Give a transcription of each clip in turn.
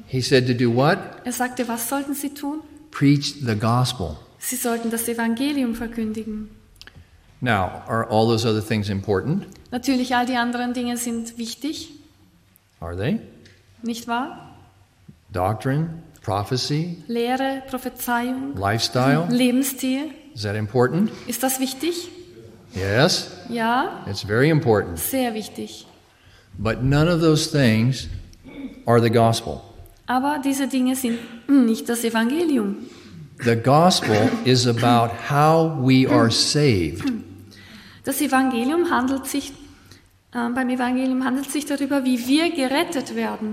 He said to do what? Er sagte, was sollten sie tun? Preach the gospel. Sie sollten das Evangelium verkündigen. Now, are all those other things important? Natürlich, all die anderen Dinge sind wichtig, Are they? nicht wahr? Doctrine, prophecy, Lehre, Prophezeiung, lifestyle. Lebensstil. Is that important? Ist das wichtig? Yes, Ja, it's very important. sehr wichtig. But none of those things are the gospel. Aber diese Dinge sind nicht das Evangelium. The gospel is about how we are saved. Das Evangelium handelt sich, beim Evangelium handelt es sich darüber, wie wir gerettet werden.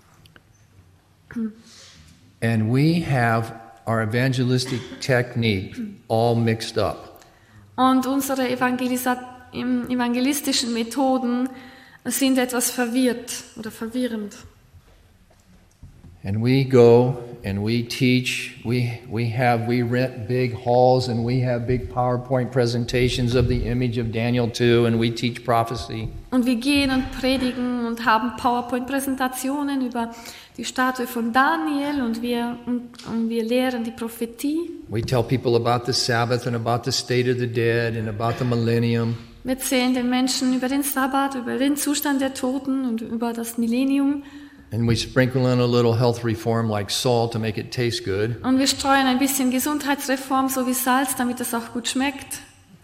And we have our evangelistic technique all mixed up. Und unsere evangelistischen Methoden sind etwas verwirrt oder verwirrend. And we go and we teach, we rent big halls and we have big PowerPoint presentations of the image of Daniel 2 and we teach prophecy. Und wir gehen und predigen und haben PowerPoint-Präsentationen über die Statue von Daniel und wir lehren die Prophetie. We tell people about the Sabbath and about the state of the dead and about the millennium. Wir erzählen den Menschen über den Sabbat, über den Zustand der Toten und über das Millennium. And we sprinkle in a little health reform like salt to make it taste good. Und wir streuen ein bisschen Gesundheitsreform, so wie Salz, damit es auch gut schmeckt.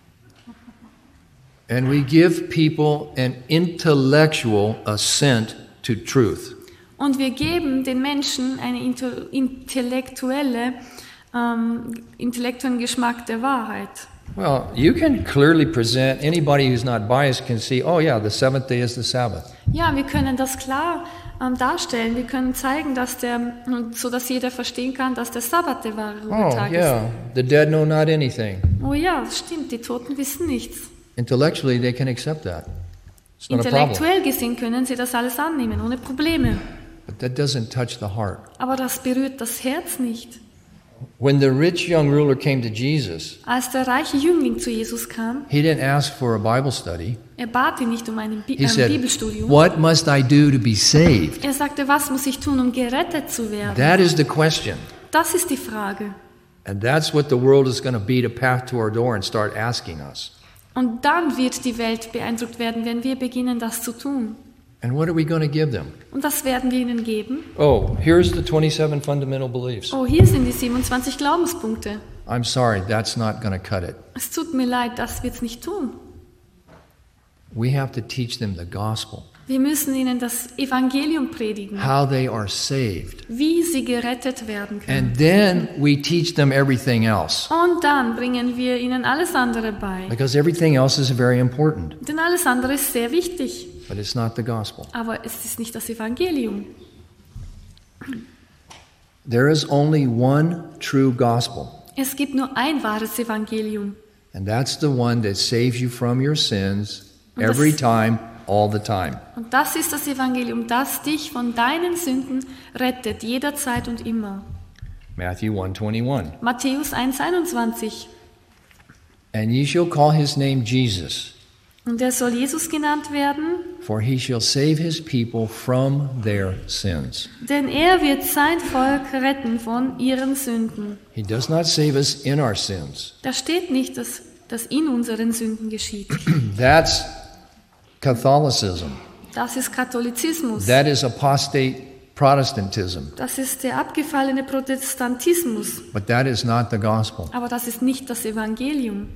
And we give people an intellectual assent to truth. Und wir geben den Menschen eine intellektuellen Geschmack der Wahrheit. Well, you can clearly present, anybody who's not biased can see, oh yeah, the seventh day is the Sabbath. Ja, wir können das klar darstellen. Wir können zeigen, so dass jeder verstehen kann, dass der Sabbat der wahre Ruhetag yeah, the dead know not anything. ist. Oh ja, stimmt, die Toten wissen nichts. Intellectually, they can accept that. It's not a problem. Intellektuell gesehen können sie das alles annehmen, ohne Probleme. But that doesn't touch the heart. Aber das berührt das Herz nicht. When the rich young ruler came to Jesus, Als der reiche Jüngling zu Jesus kam, he didn't ask for a Bible study. er bat ihn nicht um ein He said, Bibelstudium. what must I do to be saved? Er sagte, was muss ich tun, um gerettet zu werden? That is the question. Das ist die Frage. And that's what the world is going to beat a path to our door and start asking us. Und dann wird die Welt beeindruckt werden, wenn wir beginnen, das zu tun. And what are we going to give them? Und was werden wir ihnen geben? Oh, here's the 27 fundamental beliefs. Oh, hier sind die 27 Glaubenspunkte. I'm sorry, that's not going to cut it. Es tut mir leid, das wird's nicht tun. We have to teach them the gospel, Wir müssen ihnen das Evangelium predigen, how they are saved. wie sie gerettet werden können. And then we teach them everything else, Und dann bringen wir ihnen alles andere bei. because everything else is very important, Denn alles andere ist sehr wichtig. but it's not the gospel. Aber es ist nicht das Evangelium. There is only one true gospel, Es gibt nur ein wahres Evangelium. and that's the one that saves you from your sins Und das- every time, all the time. Und das ist das Evangelium, das dich von deinen Sünden rettet, jederzeit und immer. Matthew 1:21. Matthäus 1,21. And ye shall call his name Jesus, Und er soll Jesus genannt werden, for he shall save his people from their sins. denn er wird sein Volk retten von ihren Sünden. He does not save us in our sins. Da steht nicht, dass das in unseren Sünden geschieht. That's Catholicism. Das ist Katholizismus. That is apostate Protestantism. Das ist der abgefallene Protestantismus. But that is not the gospel. Aber das ist nicht das Evangelium.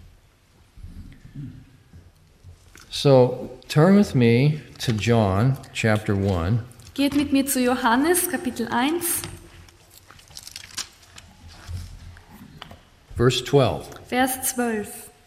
So turn with me to John chapter 1. Geht mit mir zu Johannes, Kapitel 1, Verse 12. Vers 12.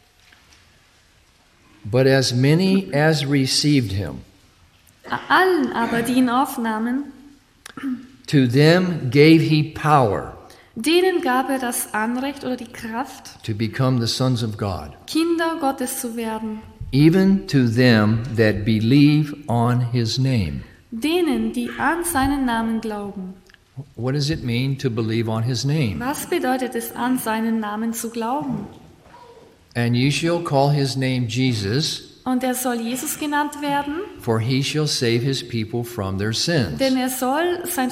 But as many as received him, Allen aber, die ihn aufnahmen, to them gave he power denen gab er das Anrecht oder die Kraft, to become the sons of God, Kinder Gottes zu werden. even to them that believe on his name. Denen, die an seinen Namen glauben. What does it mean to believe on his name? Was bedeutet es, an seinen Namen zu glauben? And ye shall call his name Jesus, Und er soll Jesus genannt werden, for he shall save his people from their sins. denn er soll sein